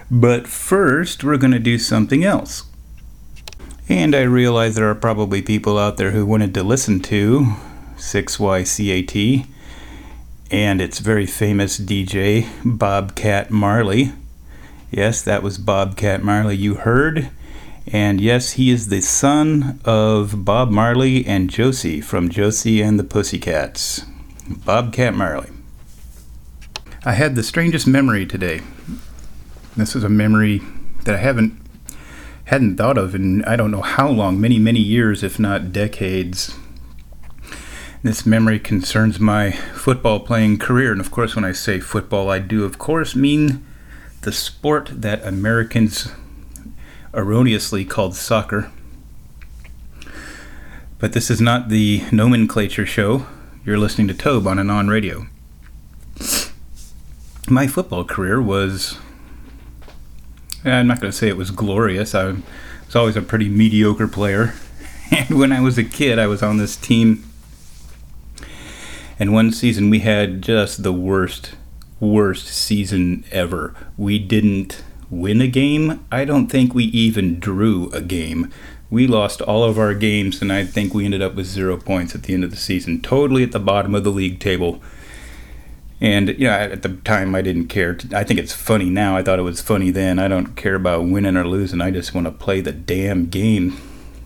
But first, we're going to do something else. And I realize there are probably people out there who wanted to listen to 6YCAT and its very famous DJ, Bobcat Marley. Yes, that was Bobcat Marley you heard. And yes, he is the son of Bob Marley and Josie from Josie and the Pussycats. Bobcat Marley. I had the strangest memory today. This is a memory that I hadn't thought of in I don't know how long, many years, if not decades. This memory concerns my football playing career, and of course when I say football, I do of course mean the sport that Americans erroneously called soccer. But this is not the nomenclature show. You're listening to Tobe on Anon Radio. My football career was, I'm not going to say it was glorious. I was always a pretty mediocre player. And when I was a kid, I was on this team. And one season we had just the worst season ever. We didn't win a game. I don't think we even drew a game. We lost all of our games, and I think we ended up with 0 points at the end of the season. Totally at the bottom of the league table. And, at the time I didn't care. I think it's funny now. I thought it was funny then. I don't care about winning or losing. I just want to play the damn game.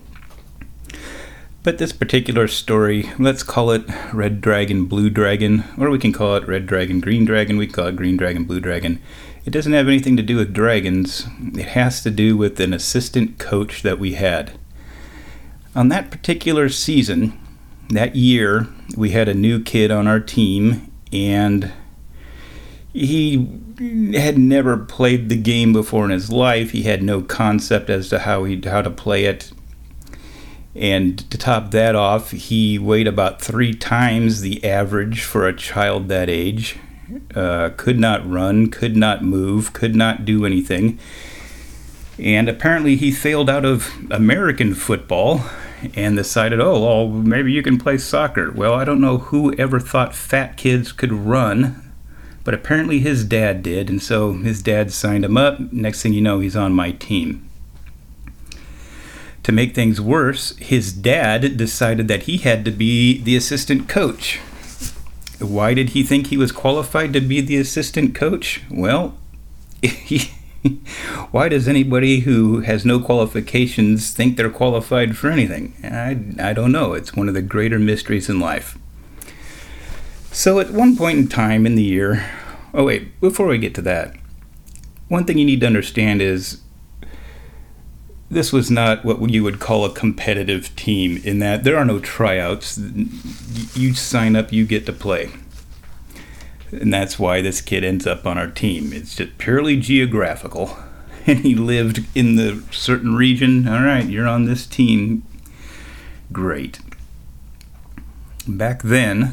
But this particular story, let's call it Red Dragon, Blue Dragon, or we can call it Red Dragon, Green Dragon. We can call it Green Dragon, Blue Dragon. It doesn't have anything to do with dragons. It has to do with an assistant coach that we had. On that particular season, that year, we had a new kid on our team, and he had never played the game before in his life. He had no concept as to how to play it. And to top that off, he weighed about 3 times the average for a child that age. Could not run, could not move, could not do anything. And apparently he failed out of American football and decided, well, maybe you can play soccer. Well, I don't know who ever thought fat kids could run, but apparently his dad did, and so his dad signed him up. Next thing you know, he's on my team. To make things worse, his dad decided that he had to be the assistant coach. Why did he think he was qualified to be the assistant coach? Well, why does anybody who has no qualifications think they're qualified for anything? I don't know. It's one of the greater mysteries in life. So at one point in time in the year, before we get to that, one thing you need to understand is this was not what you would call a competitive team, in that there are no tryouts. You sign up, you get to play. And that's why this kid ends up on our team. It's just purely geographical. And he lived in the certain region. All right, you're on this team. Great. Back then,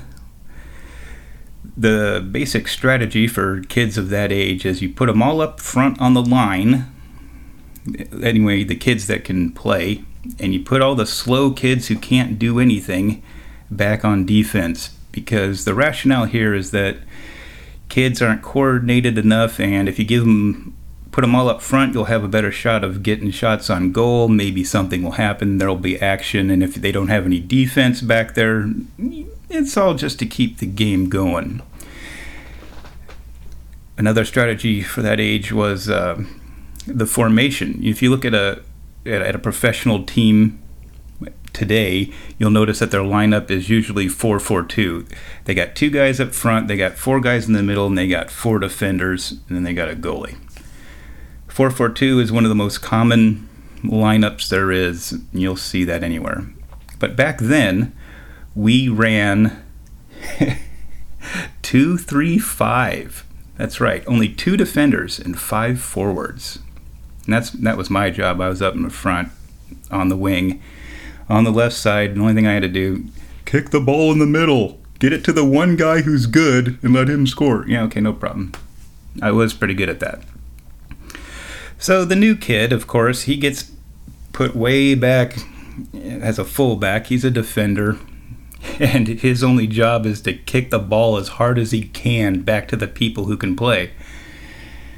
the basic strategy for kids of that age is you put them all up front on the line. Anyway, the kids that can play, and you put all the slow kids who can't do anything back on defense, because the rationale here is that kids aren't coordinated enough, and if you put them all up front, you'll have a better shot of getting shots on goal. Maybe something will happen, there'll be action, and if they don't have any defense back there, it's all just to keep the game going. Another strategy for that age was the formation. If you look at a professional team today, you'll notice that their lineup is usually 4-4-2. They got 2 guys up front, they got 4 guys in the middle, and they got 4 defenders, and then they got a goalie. 4-4-2 is one of the most common lineups there is, and you'll see that anywhere. But back then, we ran 2-3-5. That's right, only 2 defenders and 5 forwards. And that was my job. I was up in the front on the wing. On the left side, the only thing I had to do, kick the ball in the middle. Get it to the one guy who's good and let him score. Yeah, okay, no problem. I was pretty good at that. So the new kid, of course, he gets put way back as a fullback. He's a defender. And his only job is to kick the ball as hard as he can back to the people who can play.